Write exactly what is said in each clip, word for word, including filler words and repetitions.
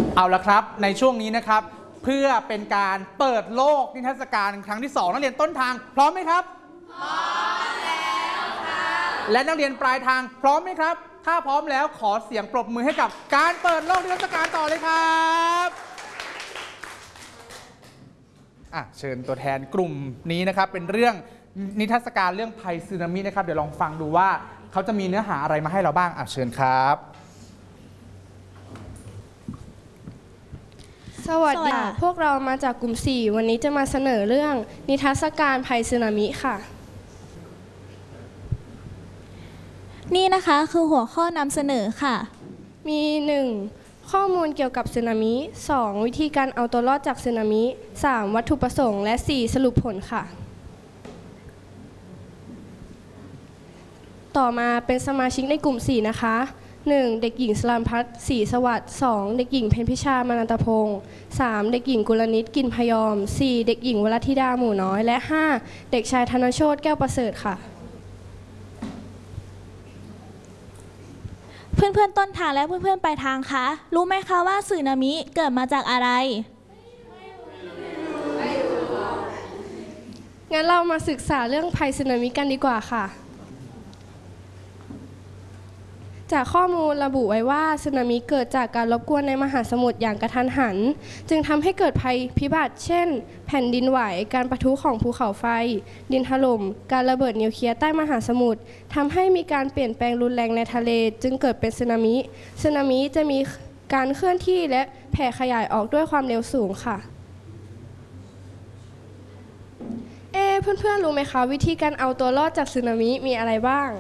เอาละครับในช่วงนี้นะครับเพื่อเป็นการเปิดโลกนิทรรศการครั้งที่สองนักเรียนต้นทางพร้อมไหมครับพร้อมแล้วค่ะและนักเรียนปลายทางพร้อมไหมครับถ้าพร้อมแล้วขอเสียงปรบมือให้กับการเปิดโลกนิทรรศการต่อเลยครับอ่ะเชิญตัวแทนกลุ่มนี้นะครับเป็นเรื่องนิทรรศการเรื่องภัยสึนามินะครับเดี๋ยวลองฟังดูว่าเขาจะมีเนื้อหาอะไรมาให้เราบ้างอ่ะเชิญครับสวัสดีค่ะพวกเรามาจากกลุ่มสี่วันนี้จะมาเสนอเรื่องนิทรรศการภัยสึนามิค่ะนี่นะคะคือหัวข้อนำเสนอค่ะมี หนึ่ง ข้อมูลเกี่ยวกับสึนามิ สอง วิธีการเอาตัวรอดจากสึนามิ สาม วัตถุประสงค์และ สี่ สรุปผลค่ะต่อมาเป็นสมาชิกในกลุ่มสี่นะคะหนึ่ง เด็กหญิงสลันพัฒน์ศรีสวัสดิ์ สอง เด็กหญิงเพ็ญพิชามานันตพงศ์ สาม เด็กหญิงกุลนิตกินพยอม สี่ เด็กหญิงวรัตธิดาหมู่น้อยและ ห้า เด็กชายธนโชติแก้วประเสริฐค่ะเพื่อนๆต้นทางและเพื่อนๆปลายทางคะรู้ไหมคะว่าสึนามิเกิดมาจากอะไรงั้นเรามาศึกษาเรื่องภัยสึนามิกันดีกว่าค่ะจากข้อมูลระบุไว้ว่าสึนามิเกิดจากการรบกวนในมหาสมุทรอย่างกระทันหันจึงทำให้เกิดภัยพิบัติเช่นแผ่นดินไหวการปะทุของภูเขาไฟดินถล่มการระเบิดนิวเคลียร์ใต้มหาสมุทรทำให้มีการเปลี่ยนแปลงรุนแรงในทะเลจึงเกิดเป็นสึนามิสึนามิจะมีการเคลื่อนที่และแผ่ขยายออกด้วยความเร็วสูงค่ะเอ๊ะเพื่อนๆรู้ไหมคะวิธีการเอาตัวรอดจากสึนามิมีอะไรบ้าง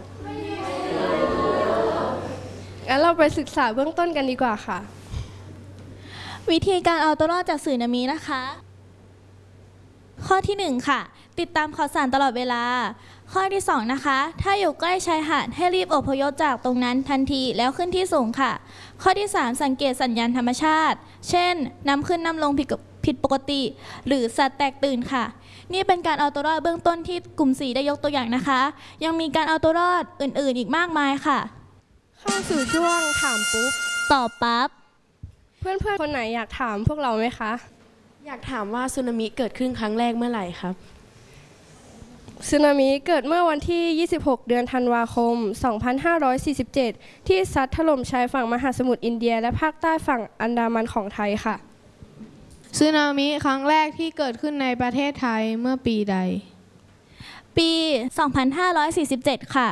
งั้นเราไปศึกษาเบื้องต้นกันดีกว่าค่ะวิธีการเอาตัวรอดจากสึนามินะคะข้อที่หนึ่งค่ะติดตามข่าวสารตลอดเวลาข้อที่สองนะคะถ้าอยู่ใกล้ชายหาดให้รีบอพยพจากตรงนั้นทันทีแล้วขึ้นที่สูงค่ะข้อที่สามสังเกตสัญญาณธรรมชาติเช่นน้ำขึ้นน้ำลงผิดผิดปกติหรือสัตว์แตกตื่นค่ะนี่เป็นการเอาตัวรอดเบื้องต้นที่กลุ่มสี่ได้ยกตัวอย่างนะคะยังมีการเอาตัวรอดอื่นๆอีกมากมายค่ะเข้าสู่ช่วงถามปุ๊บตอบปั๊บเพื่อนๆคนไหนอยากถามพวกเราไหมคะอยากถามว่าสึนามิเกิดขึ้นครั้งแรกเมื่อไหร่ครับสึนามิเกิดเมื่อวันที่ยี่สิบหกเดือนธันวาคมสองพันห้าร้อยสี่สิบเจ็ดที่ซัดถล่มชายฝั่งมหาสมุทรอินเดียและภาคใต้ฝั่งอันดามันของไทยค่ะสึนามิครั้งแรกที่เกิดขึ้นในประเทศไทยเมื่อปีใดปีสองพันห้าร้อยสี่สิบเจ็ดค่ะ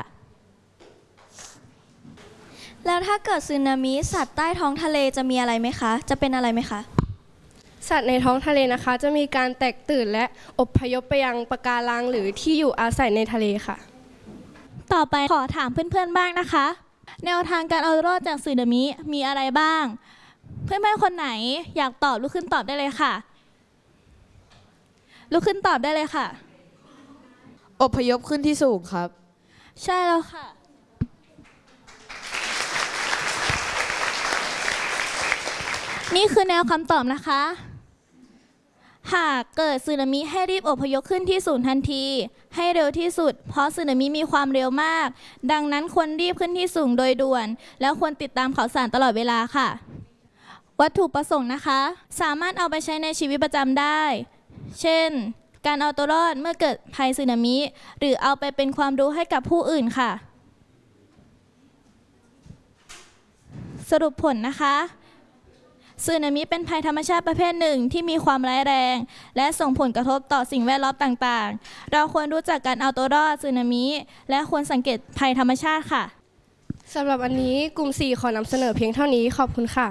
แล้วถ้าเกิดสึนามิสัตว์ใต้ท้องทะเลจะมีอะไรไหมคะจะเป็นอะไรไหมคะสัตว์ในท้องทะเลนะคะจะมีการแตกตื่นและอพยพไปยังปะการังหรือที่อยู่อาศัยในทะเลค่ะต่อไปขอถามเพื่อนๆบ้างนะคะแนวทางการเอาตัวรอดจากสึนามิมีอะไรบ้างเพื่อนๆคนไหนอยากตอบลุกขึ้นตอบได้เลยค่ะลุกขึ้นตอบได้เลยค่ะอพยพขึ้นที่สูงครับใช่แล้วค่ะนี่คือแนวคำตอบนะคะหากเกิดสึนามิให้รีบอพยพขึ้นที่สูงทันทีให้เร็วที่สุดเพราะสึนามิมีความเร็วมากดังนั้นควรรีบขึ้นที่สูงโดยด่วนแล้วควรติดตามข่าวสารตลอดเวลาค่ะวัตถุประสงค์นะคะสามารถเอาไปใช้ในชีวิตประจำได้เช่นการเอาตัวรอดเมื่อเกิดภัยสึนามิหรือเอาไปเป็นความรู้ให้กับผู้อื่นค่ะสรุปผลนะคะสึนามิเป็นภัยธรรมชาติประเภทหนึ่งที่มีความร้ายแรงและส่งผลกระทบต่อสิ่งแวดล้อมต่างๆเราควรรู้จักการเอาตัวรอดสึนามิและควรสังเกตภัยธรรมชาติค่ะสำหรับอันนี้กลุ่มสี่ขอนำเสนอเพียงเท่านี้ขอบคุณค่ะ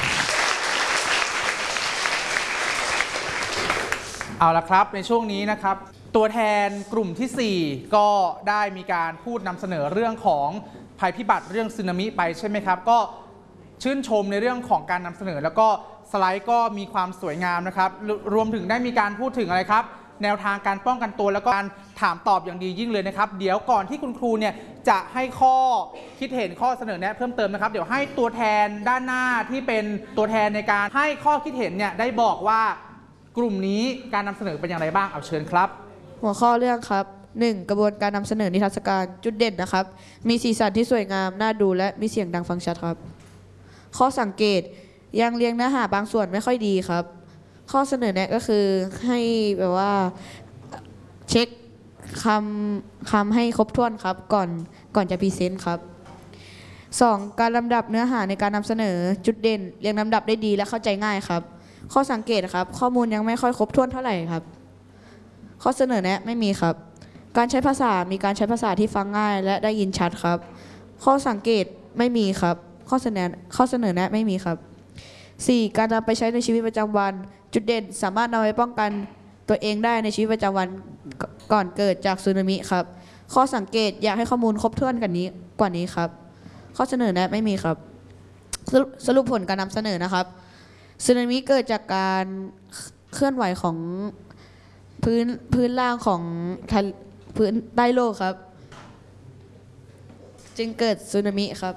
เอาละครับในช่วงนี้นะครับตัวแทนกลุ่มที่สี่ก็ได้มีการพูดนำเสนอเรื่องของภัยพิบัติเรื่องสึนามิไปใช่ไหมครับก็ชื่นชมในเรื่องของการนำเสนอแล้วก็สไลด์ก็มีความสวยงามนะครับรวมถึงได้มีการพูดถึงอะไรครับแนวทางการป้องกันตัวแล้วก็การถามตอบอย่างดียิ่งเลยนะครับเดี๋ยวก่อนที่คุณครูเนี่ยจะให้ข้อคิดเห็นข้อเสนอแนะเพิ่มเติมนะครับเดี๋ยวให้ตัวแทนด้านหน้าที่เป็นตัวแทนในการให้ข้อคิดเห็นเนี่ยได้บอกว่ากลุ่มนี้การนำเสนอเป็นอย่างไรบ้างเอาเชิญครับหัวข้อเรื่องครับหนึ่งกระบวนการนำเสนอนิทรรศการจุดเด่นนะครับมีสีสันที่สวยงามน่าดูและมีเสียงดังฟังชัดครับข้อสังเกตยังเรียงเนื้อหาบางส่วนไม่ค่อยดีครับ ข้อเสนอแนะก็คือให้แบบว่าเช็คคำคำให้ครบถ้วนครับก่อนก่อนจะพรีเซนต์ครับ สอง การลำดับเนื้อหาในการนำเสนอจุดเด่นเรียงลำดับได้ดีและเข้าใจง่ายครับ ข้อสังเกตครับข้อมูลยังไม่ค่อยครบถ้วนเท่าไหร่ครับ ข้อเสนอแนะไม่มีครับ การใช้ภาษามีการใช้ภาษาที่ฟังง่ายและได้ยินชัดครับ ข้อสังเกตไม่มีครับ ข้อเสนอข้อเสนอแนะไม่มีครับ สี่ การนำไปใช้ในชีวิตประจำวัน จุดเด่นสามารถนำไปป้องกันตัวเองได้ในชีวิตประจำวันก่อนเกิดจากสึนามิครับ ข้อสังเกตอยากให้ข้อมูลครบถ้วนกันนี้กว่านี้ครับ ข้อเสนอแนะไม่มีครับ สรุปสรุปผลการนำเสนอนะครับสึนามิเกิดจากการเคลื่อนไหวของพื้นพื้นล่างของทะพื้นใต้โลกครับ จึงเกิดสึนามิครับ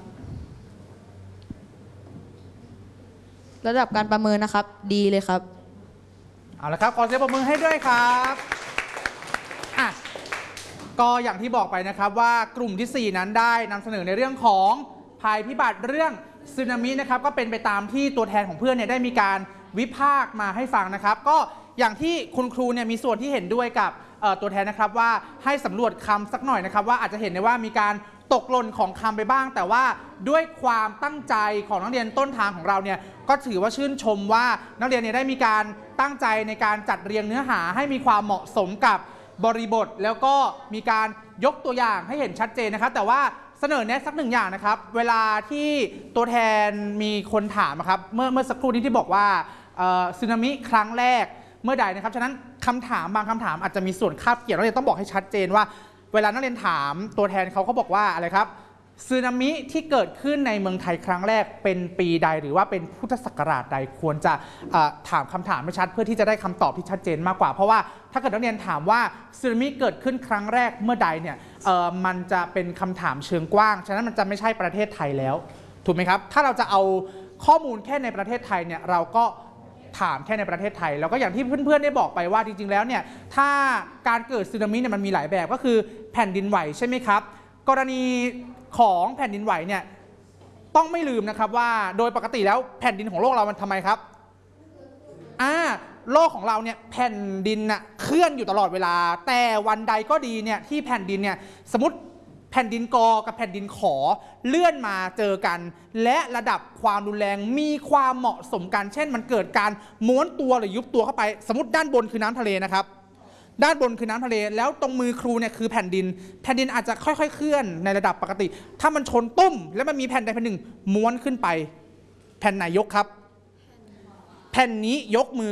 ระดับการประเมินนะครับดีเลยครับเอาละครับขอเสียงปรบมือให้ด้วยครับอ่ะก็อย่างที่บอกไปนะครับว่ากลุ่มที่สี่นั้นได้นำเสนอในเรื่องของภัยพิบัติเรื่องสึนามินะครับก็เป็นไปตามที่ตัวแทนของเพื่อนเนี่ยได้มีการวิพากษ์มาให้ฟังนะครับก็อย่างที่คุณครูเนี่ยมีส่วนที่เห็นด้วยกับตัวแทนนะครับว่าให้สำรวจคำสักหน่อยนะครับว่าอาจจะเห็นได้ว่ามีการตกหล่นของคำไปบ้างแต่ว่าด้วยความตั้งใจของนักเรียนต้นทางของเราเนี่ยก็ถือว่าชื่นชมว่านักเรียนเนี่ยได้มีการตั้งใจในการจัดเรียงเนื้อหาให้มีความเหมาะสมกับบริบทแล้วก็มีการยกตัวอย่างให้เห็นชัดเจนนะครับแต่ว่าเสนอแนะสักหนึ่งอย่างนะครับเวลาที่ตัวแทนมีคนถามครับเมื่อเมื่อสักครู่นี้ที่บอกว่าสึนามิครั้งแรกเมื่อใดนะครับฉะนั้นคำถามบางคำถามอาจจะมีส่วนคาบเกี่ยวนักเรียนต้องบอกให้ชัดเจนว่าเวลานักเรียนถามตัวแทนเขาเขาบอกว่าอะไรครับสึนามิที่เกิดขึ้นในเมืองไทยครั้งแรกเป็นปีใดหรือว่าเป็นพุทธศักราชใดควรจะถามคำถามไม่ชัดเพื่อที่จะได้คำตอบที่ชัดเจนมากกว่าเพราะว่าถ้าเกิดนักเรียนถามว่าสึนามิเกิดขึ้นครั้งแรกเมื่อใดเนี่ยมันจะเป็นคำถามเชิงกว้างฉะนั้นมันจะไม่ใช่ประเทศไทยแล้วถูกไหมครับถ้าเราจะเอาข้อมูลแค่ในประเทศไทยเนี่ยเราก็ถามแค่ในประเทศไทยแล้วก็อย่างที่เพื่อนๆได้บอกไปว่าจริงๆแล้วเนี่ยถ้าการเกิดสึนามิเนี่ยมันมีหลายแบบก็คือแผ่นดินไหวใช่ไหมครับกรณีของแผ่นดินไหวเนี่ยต้องไม่ลืมนะครับว่าโดยปกติแล้วแผ่นดินของโลกเรามันทำไมครับอ่าโลกของเราเนี่ยแผ่นดินน่ะเคลื่อนอยู่ตลอดเวลาแต่วันใดก็ดีเนี่ยที่แผ่นดินเนี่ยสมมติแผ่นดินกอกับแผ่นดินขอเลื่อนมาเจอกันและระดับความรุนแรงมีความเหมาะสมกันเช่นมันเกิดการม้วนตัวหรือยุบตัวเข้าไปสมมติด้านบนคือน้ำทะเลนะครับด้านบนคือน้ำทะเลแล้วตรงมือครูเนี่ยคือแผ่นดินแผ่นดินอาจจะค่อยๆเคลื่อนในระดับปกติถ้ามันชนตุ้มแล้วมันมีแผ่นใดแผ่นหนึ่งม้วนขึ้นไปแผ่นไหนยกครับแผ่นนี้ยกมือ